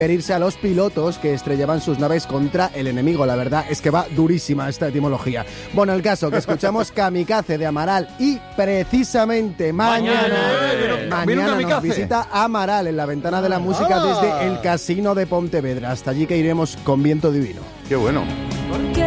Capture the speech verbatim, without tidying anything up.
referirse a los pilotos que estrellaban sus naves contra el enemigo. La verdad es que va durísima esta etimología. Bueno, el caso que escuchamos Kamikaze de Amaral y precisamente mañana, mañana, mañana nos visita Amaral en la ventana de la música desde el Casino de Pontevedra. Hasta allí que iremos con Viento Divino. ¡Qué bueno! Porque